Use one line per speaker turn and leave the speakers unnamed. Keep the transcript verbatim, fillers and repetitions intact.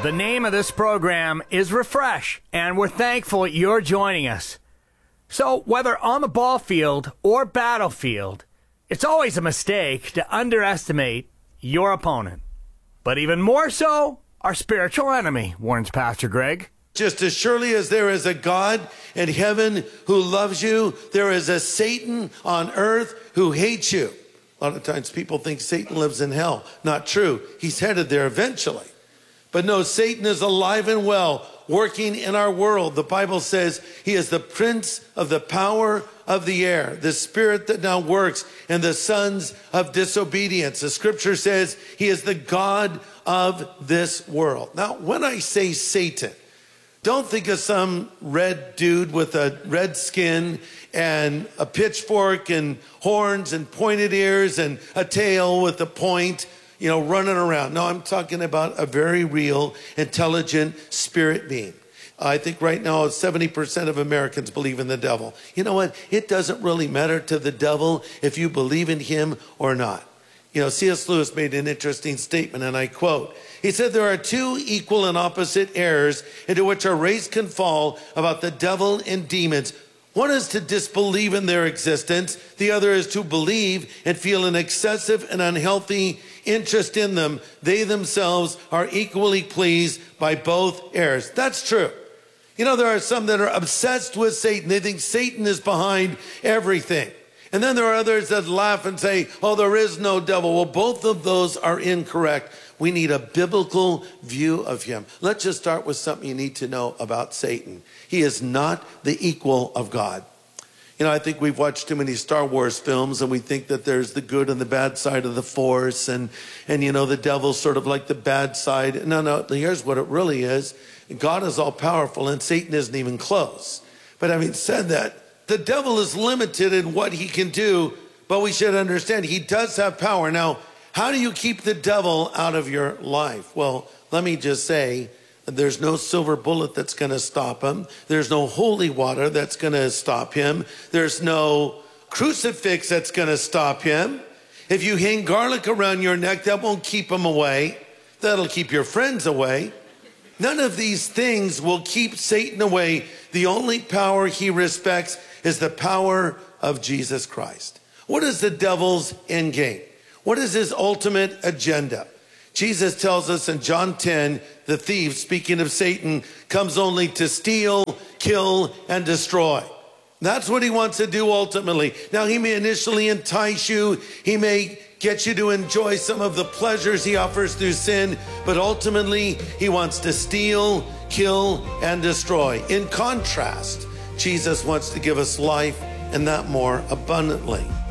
The name of this program is Refresh, and we're thankful you're joining us. So, whether on the ball field or battlefield, it's always a mistake to underestimate your opponent. But even more so, our spiritual enemy, warns Pastor Greg.
Just as surely as there is a God in heaven who loves you, there is a Satan on earth who hates you. A lot of times people think Satan lives in hell. Not true. He's headed there eventually. But no, Satan is alive and well, working in our world. The Bible says he is the prince of the power of the air, the spirit that now works in the sons of disobedience. The scripture says he is the God of this world. Now, when I say Satan, don't think of some red dude with a red skin and a pitchfork and horns and pointed ears and a tail with a point, you know, running around. No, I'm talking about a very real, intelligent spirit being. I think right now seventy percent of Americans believe in the devil. You know what? It doesn't really matter to the devil if you believe in him or not. You know, C S Lewis made an interesting statement, and I quote, he said, there are two equal and opposite errors into which our race can fall about the devil and demons. One is to disbelieve in their existence. The other is to believe and feel an excessive and unhealthy interest in them. They themselves are equally pleased by both errors. That's true. You know, there are some that are obsessed with Satan. They think Satan is behind everything. And then there are others that laugh and say, oh, there is no devil. Well, both of those are incorrect. We need a biblical view of him. Let's just start with something you need to know about Satan. He is not the equal of God. You know, I think we've watched too many Star Wars films and we think that there's the good and the bad side of the Force and, and you know, the devil's sort of like the bad side. No, no, here's what it really is. God is all powerful and Satan isn't even close. But having said that, the devil is limited in what he can do, but we should understand he does have power. Now, how do you keep the devil out of your life? Well, let me just say, there's no silver bullet that's going to stop him. There's no holy water that's going to stop him. There's no crucifix that's going to stop him. If you hang garlic around your neck, that won't keep him away. That'll keep your friends away. None of these things will keep Satan away. The only power he respects is the power of Jesus Christ. What is the devil's end game? What is his ultimate agenda? Jesus tells us in John ten, the thief, speaking of Satan, comes only to steal, kill, and destroy. That's what he wants to do ultimately. Now, he may initially entice you. He may get you to enjoy some of the pleasures he offers through sin, but ultimately, he wants to steal, kill, and destroy. In contrast, Jesus wants to give us life and that more abundantly.